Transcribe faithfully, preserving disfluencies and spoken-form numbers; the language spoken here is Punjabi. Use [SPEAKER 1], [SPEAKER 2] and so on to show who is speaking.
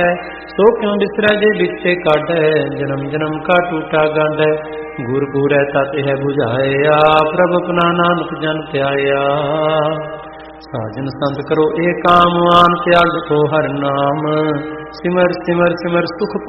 [SPEAKER 1] ਸੋ ਕਿਉ ਬਿਸਰੈ ਜੇ ਬਿਚੇ ਕਾਢੈ, ਜਨਮ ਜਨਮ ਕਾ ਟੂਟਾ ਗਾਢੈ। ਗੁਰ ਪੂਰੈ ਤਤ ਹੈ ਬੁਝਾਇਆ, ਪ੍ਰਭ ਆਪਣਾ ਨਾਨਕ ਜਨ ਧਿਆਇਆ। ਸਾਜਨ ਸੰਤ ਕਰੋ ਏ ਕਾਮ, ਆਨ ਤਿਆਗ ਕੋ ਹਰਿ ਨਾਮ। ਸਿਮਰ ਸਿਮਰ ਸਿਮਰ ਸੁਖ